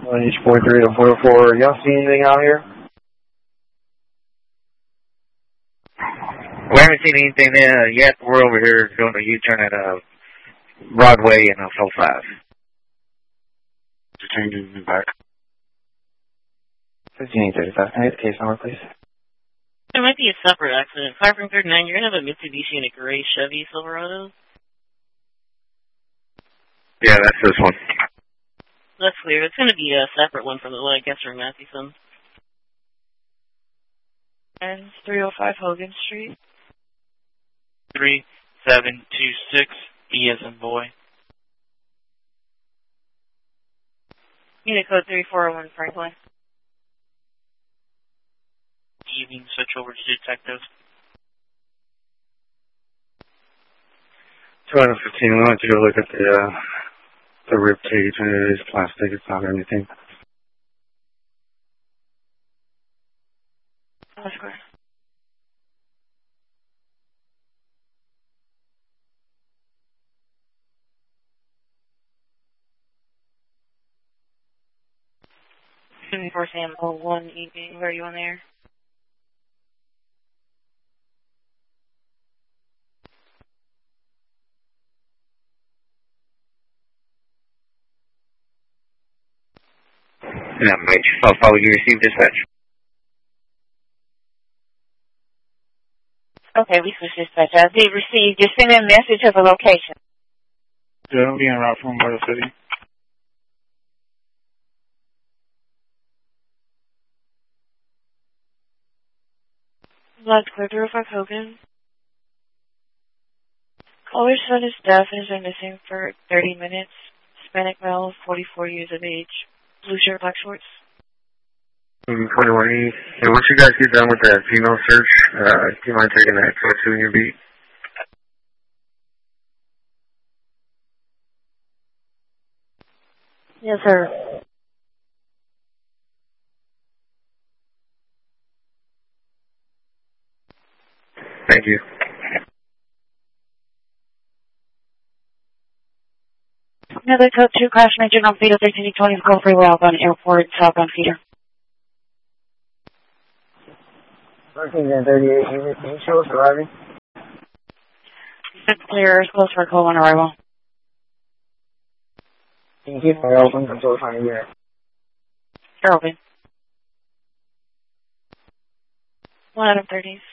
1H43 to 404. Y'all see anything out here? We haven't seen anything yet. We're over here doing a U-turn at Broadway and 05. Changing in back. 1535. Can I get the case number, please? There might be a separate accident. 539, you're going to have a Mitsubishi and a gray Chevy Silverado? Yeah, that's this one. That's clear. It's going to be a separate one from the one I guess from Mathewson. And 305 Hogan Street. 3726, E as in boy. Unit code 3401 Franklin. Evening, switch over to detective. 215, we want you to look at the rib cage, and it is plastic, it's not anything. That's correct. For sample 1 evening, where are you on there? Yeah, Mike. I'll follow you. Receive dispatch. Okay, we switched dispatch. I did receive. Just send a message of the location. Yeah, I'm being route from Myrtle City. Blood clear 305 Hogan. Caller said his death has been missing for 30 minutes. Hispanic male, 44 years of age. Blue shirt, black shorts. 21E. And once you guys get done with that female search, do you mind taking that to in your beat? Yes, sir. Thank you. Another code 2 crash mentioned on feeder 1320 go freeway outbound airport, southbound feeder. 1338, unit, can you show us arriving? It's clear, close for call on arrival. Can you keep my open until we find a unit? You're open. 1 out of 30s.